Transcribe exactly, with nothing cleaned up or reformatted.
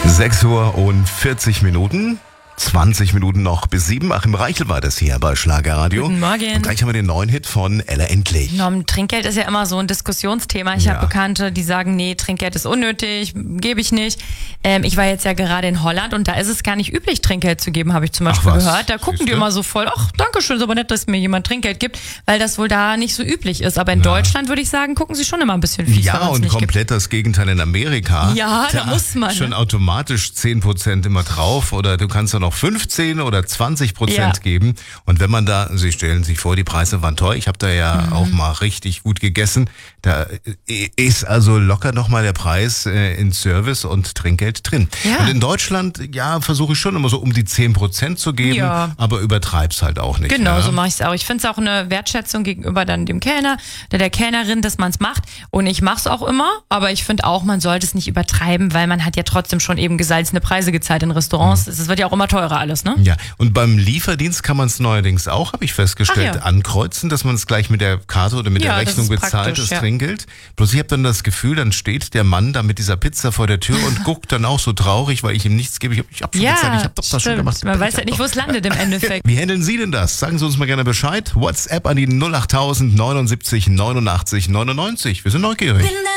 sechs Uhr und vierzig Minuten. zwanzig Minuten noch bis sieben. Achim Reichel war das hier bei Schlagerradio. Guten Morgen. Und gleich haben wir den neuen Hit von Ella Endlich. Norm, Trinkgeld ist ja immer so ein Diskussionsthema. Ich Ja. habe Bekannte, die sagen, nee, Trinkgeld ist unnötig, gebe ich nicht. Ähm, ich war jetzt ja gerade in Holland und da ist es gar nicht üblich, Trinkgeld zu geben, habe ich zum Beispiel Ach was, gehört. Da gucken siehste? die immer so voll, ach, danke schön, ist aber nett, dass mir jemand Trinkgeld gibt, weil das wohl da nicht so üblich ist. Aber in Deutschland würde ich sagen, gucken sie schon immer ein bisschen fies, Ja, wenn man's und nicht komplett das Gegenteil in Amerika. Ja, da muss man, Schon ne? automatisch zehn Prozent immer drauf oder du kannst da noch fünfzehn oder zwanzig Prozent Ja. geben. Und wenn man da, Sie stellen sich vor, die Preise waren teuer. Ich habe da ja Mhm. auch mal richtig gut gegessen. Da ist also locker nochmal der Preis äh, in Service und Trinkgeld drin. Ja. Und in Deutschland, ja, versuche ich schon immer so um die zehn Prozent zu geben, Ja. aber übertreib's halt auch nicht. Genau, ja. so mache ich es auch. Ich finde es auch eine Wertschätzung gegenüber dann dem Kellner oder der Kellnerin, dass man es macht. Und ich mache es auch immer, aber ich finde auch, man sollte es nicht übertreiben, weil man hat ja trotzdem schon eben gesalzene Preise gezahlt in Restaurants. Es wird ja auch immer teurer alles, ne? Ja, und beim Lieferdienst kann man es neuerdings auch, habe ich festgestellt, Ach ja. ankreuzen, dass man es gleich mit der Karte oder mit Ja, der das Rechnung ist bezahlt, praktisch, das ja. Trinkgeld. Bloß ich habe dann das Gefühl, dann steht der Mann da mit dieser Pizza vor der Tür und guckt dann auch so traurig, weil ich ihm nichts gebe. Ich habe ich hab schon Ja, bezahlt, ich habe doch das schon stimmt. gemacht. Man Ich weiß hab ja nicht, doch- wo es landet im Endeffekt. Wie handeln Sie denn das? Sagen Sie uns mal gerne Bescheid. WhatsApp an die null achttausend neunundsiebzig neunundachtzig neunundneunzig. Wir sind neugierig. Bin